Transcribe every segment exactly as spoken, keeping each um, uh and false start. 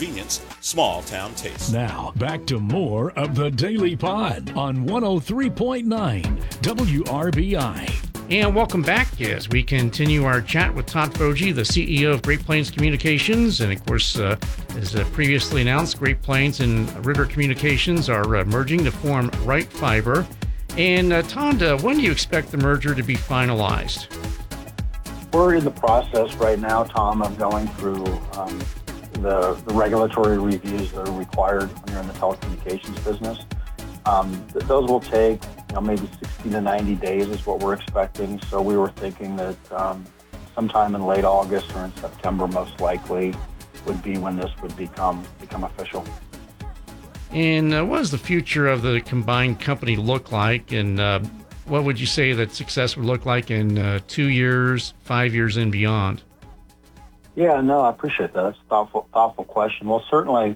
convenience, small town taste. Now, back to more of the Daily Pod on one oh three point nine W R B I. And welcome back as we continue our chat with Todd Foge, the C E O of Great Plains Communications. And of course, uh, as uh, previously announced, Great Plains and Ritter Communications are uh, merging to form Right Fiber. And uh, Todd, uh, when do you expect the merger to be finalized? We're in the process right now, Tom, of going through um, the, the regulatory reviews that are required when you're in the telecommunications business. Um, th- those will take you know, maybe sixty to ninety days is what we're expecting. So we were thinking that um, sometime in late August or in September, most likely, would be when this would become become official. And uh, what does the future of the combined company look like? And uh, what would you say that success would look like in uh, two years, five years, and beyond? Yeah, no, I appreciate that. That's a thoughtful, thoughtful question. Well, certainly,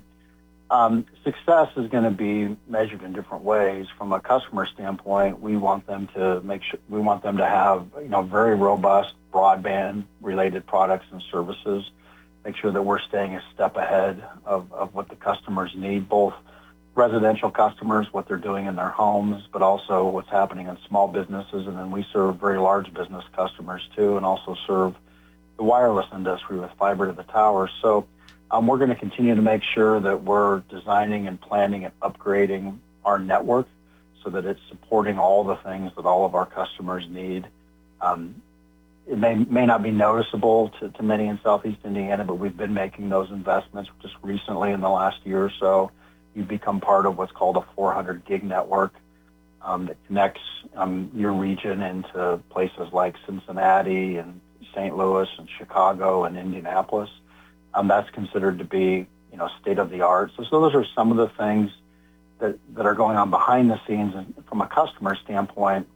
um, success is going to be measured in different ways. From a customer standpoint, we want them to make sure we want them to have you know very robust broadband-related products and services. Make sure that we're staying a step ahead of, of what the customers need, both residential customers, what they're doing in their homes, but also what's happening in small businesses. And then we serve very large business customers too, and also serve the wireless industry with fiber to the tower. So um, we're going to continue to make sure that we're designing and planning and upgrading our network so that it's supporting all the things that all of our customers need. Um, it may may not be noticeable to, to many in Southeast Indiana, but we've been making those investments just recently in the last year or so. You've become part of what's called a four hundred gig network um, that connects um, your region into places like Cincinnati and Saint Louis and Chicago and Indianapolis. Um, that's considered to be, you know, state of the art. So, so those are some of the things that, that are going on behind the scenes. And from a customer standpoint,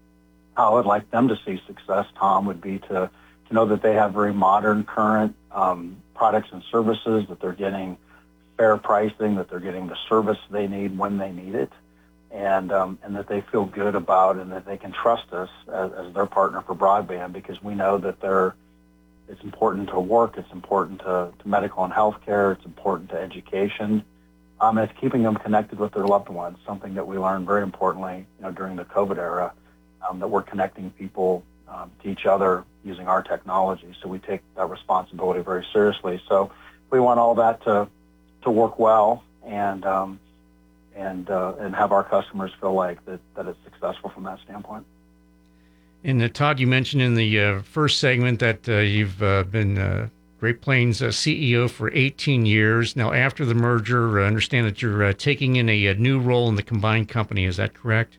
how I would like them to see success, Tom, would be to, to know that they have very modern, current um, products and services, that they're getting fair pricing, that they're getting the service they need when they need it, and um, and that they feel good about and that they can trust us as, as their partner for broadband, because we know that they're, it's important to work, it's important to, to medical and health care, it's important to education, um, and it's keeping them connected with their loved ones, something that we learned very importantly you know, during the COVID era, um, that we're connecting people um, to each other using our technology. So we take that responsibility very seriously. So we want all that to to work well and um, and uh, and have our customers feel like that, that it's successful from that standpoint. And uh, Todd, you mentioned in the uh, first segment that uh, you've uh, been uh, Great Plains uh, C E O for eighteen years. Now, after the merger, I understand that you're uh, taking in a, a new role in the combined company. Is that correct?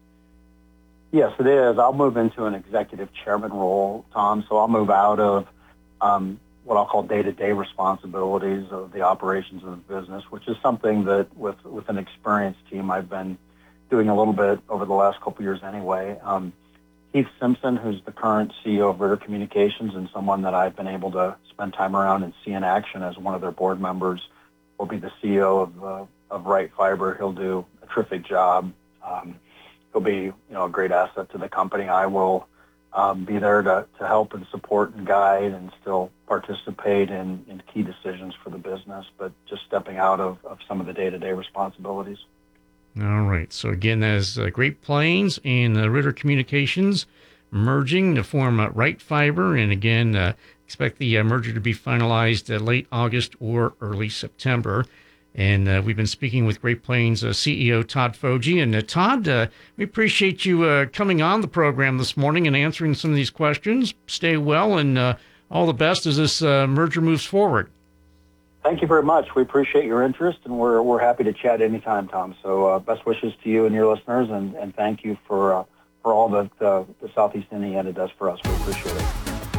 Yes, it is. I'll move into an executive chairman role, Tom. So I'll move out of um, what I'll call day-to-day responsibilities of the operations of the business, which is something that with, with an experienced team I've been doing a little bit over the last couple of years anyway. Um, Keith Simpson, who's the current C E O of Ritter Communications and someone that I've been able to spend time around and see in action as one of their board members, will be the C E O of, uh, of Right Fiber. He'll do a terrific job. Um, he'll be you know, a great asset to the company. I will Um, be there to, to help and support and guide and still participate in, in key decisions for the business, but just stepping out of, of some of the day-to-day responsibilities. All right. So again, as uh, Great Plains and uh, Ritter Communications merging to form uh, Right Fiber, and again, uh, expect the uh, merger to be finalized uh, late August or early September. And uh, we've been speaking with Great Plains uh, C E O Todd Foge. And uh, Todd, uh, we appreciate you uh, coming on the program this morning and answering some of these questions. Stay well, and uh, all the best as this uh, merger moves forward. Thank you very much. We appreciate your interest, and we're we're happy to chat anytime, Tom. So uh, best wishes to you and your listeners, and, and thank you for uh, for all that uh, the Southeast Indiana does for us. We appreciate it.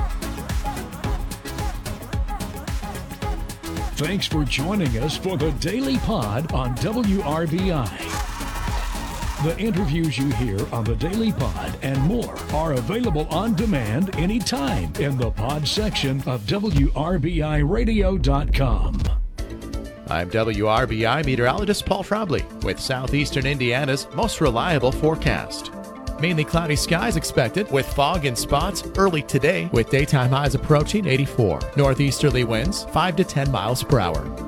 Thanks for joining us for the Daily Pod on W R B I. The interviews you hear on the Daily Pod and more are available on demand anytime in the pod section of W R B I radio dot com. I'm W R B I meteorologist Paul Trombley with Southeastern Indiana's most reliable forecast. Mainly cloudy skies expected with fog in spots early today with daytime highs approaching eighty-four. Northeasterly winds five to ten miles per hour.